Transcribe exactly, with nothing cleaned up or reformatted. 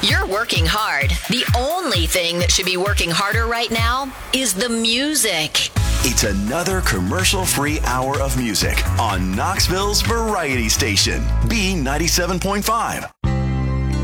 You're working hard. The only thing that should be working harder right now is the music. It's another commercial-free hour of music on Knoxville's Variety Station, B ninety-seven point five.